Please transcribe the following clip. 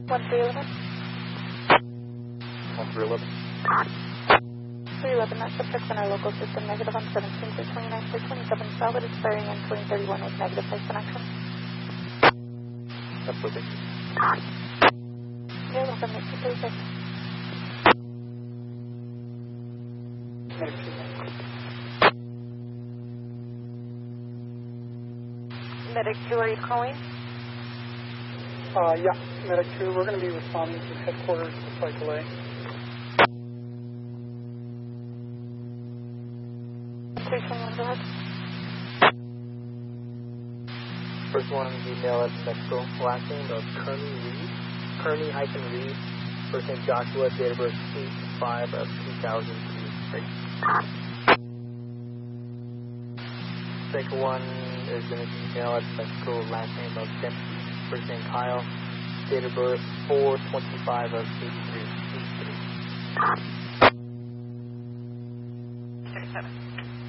1311. 1311. 311, that subject's in our local system, negative on 17 to 29 for 27 solid, expiring in 2031 with negative place in action. Absolutely. You're welcome, Mr. Thursday. Medic 2, are you calling? Yeah, Medic 2, we're going to be responding to headquarters with a slight delay. Go ahead. First one, email at Mexico. Last name of Kearney Reed. Kearney-Reed. First name Joshua. Date of birth 8/5 of 2003. Second one is going to be email at Mexico. Last name of Dempsey. First name Kyle. Date of birth 4/25 of 83. 37.